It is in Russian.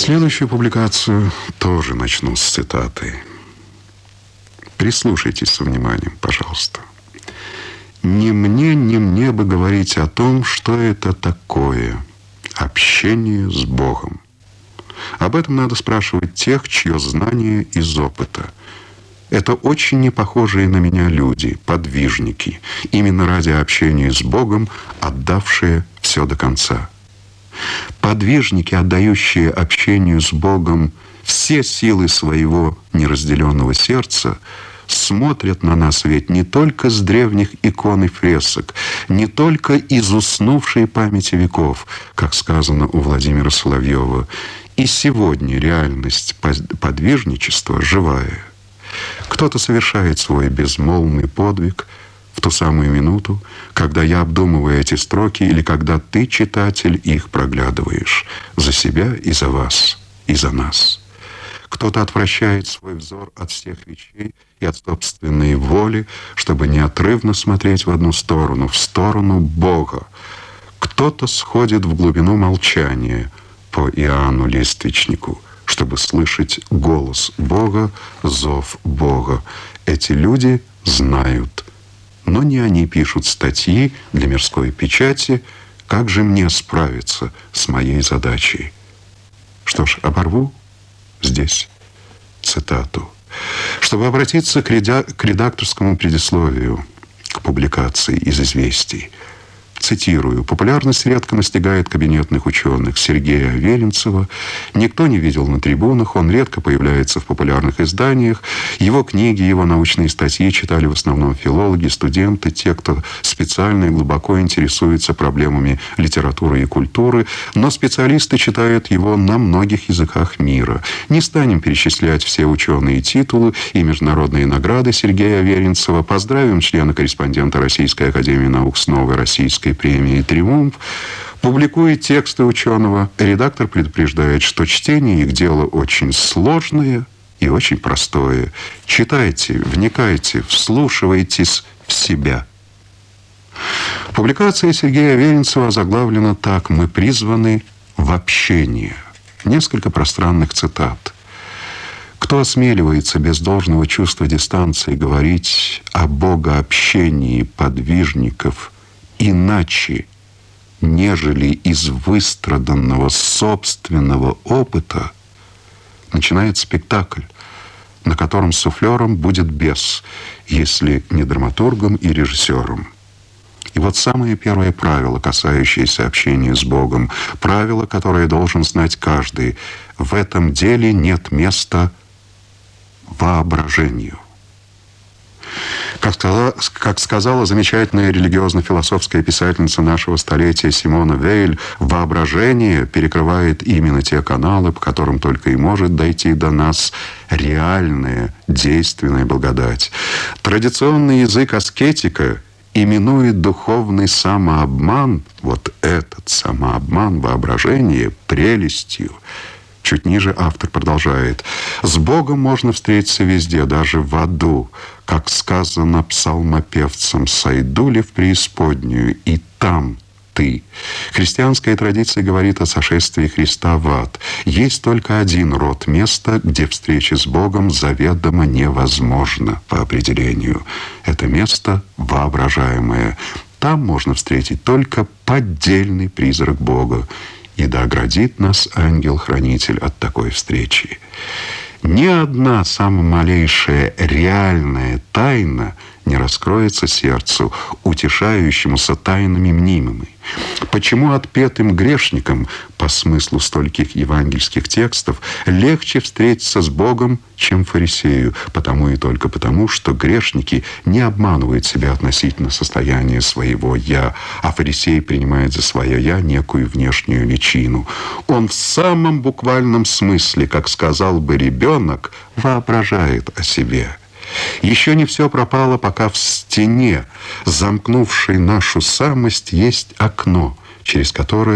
Следующую публикацию тоже начну с цитаты. Прислушайтесь со вниманием, пожалуйста. Не мне бы говорить о том, что это такое общение с Богом. Об этом надо спрашивать тех, чье знание из опыта. Это очень непохожие на меня люди, подвижники, именно ради общения с Богом, отдавшие все до конца. Подвижники, отдающие общению с Богом все силы своего неразделенного сердца, смотрят на нас ведь не только с древних икон и фресок, не только из уснувшей памяти веков, как сказано у Владимира Соловьева. И сегодня реальность подвижничества живая. Кто-то совершает свой безмолвный подвиг в ту самую минуту, когда я обдумываю эти строки, или когда ты, читатель, их проглядываешь за себя и за вас, и за нас. Кто-то отвращает свой взор от всех вещей и от собственной воли, чтобы неотрывно смотреть в одну сторону, в сторону Бога. Кто-то сходит в глубину молчания по Иоанну Лествичнику, чтобы слышать голос Бога, зов Бога. Эти люди знают, но не они пишут статьи для мирской печати. Как же мне справиться с моей задачей? Что ж, оборву здесь цитату. Чтобы обратиться к редакторскому предисловию к публикации из «Известий», цитирую: «Популярность редко настигает кабинетных ученых Сергея Аверинцева. Никто не видел на трибунах, он редко появляется в популярных изданиях. Его книги, его научные статьи читали в основном филологи, студенты, те, кто специально и глубоко интересуется проблемами литературы и культуры, но специалисты читают его на многих языках мира. Не станем перечислять все ученые титулы и международные награды Сергея Аверинцева. Поздравим члена-корреспондента Российской академии наук с новой российской премии «Триумф». Публикуя тексты ученого, редактор предупреждает, что чтение их дело очень сложное и очень простое. Читайте, вникайте, вслушивайтесь в себя. Публикация Сергея Аверинцева озаглавлена так: «Мы призваны в общение». Несколько пространных цитат. Кто осмеливается без должного чувства дистанции говорить о богообщении подвижников иначе, нежели из выстраданного собственного опыта, начинает спектакль, на котором суфлером будет бес, если не драматургом и режиссером. И вот самое первое правило, касающееся общения с Богом, правило, которое должен знать каждый: в этом деле нет воображению. Как сказала замечательная религиозно-философская писательница нашего столетия Симона Вейль, воображение перекрывает именно те каналы, по которым только и может дойти до нас реальная, действенная благодать. Традиционный язык аскетика именует духовный самообман, вот этот самообман, воображение, прелестью. Чуть ниже автор продолжает: «С Богом можно встретиться везде, даже в аду. Как сказано псалмопевцем: сойду ли в преисподнюю, и там ты». Христианская традиция говорит о сошествии Христа в ад. Есть только один род места, где встреча с Богом заведомо невозможна по определению. Это место воображаемое. Там можно встретить только поддельный призрак Бога. И да оградит нас ангел-хранитель от такой встречи. Ни одна самая малейшая реальная тайна не раскроется сердцу, утешающемуся тайнами мнимыми. Почему отпетым грешникам, по смыслу стольких евангельских текстов, легче встретиться с Богом, чем фарисею? Потому и только потому, что грешники не обманывают себя относительно состояния своего «я», а фарисей принимает за свое «я» некую внешнюю личину. Он в самом буквальном смысле, как сказал бы ребенок, воображает о себе. Еще не все пропало, пока в стене, замкнувшей нашу самость, есть окно, через которое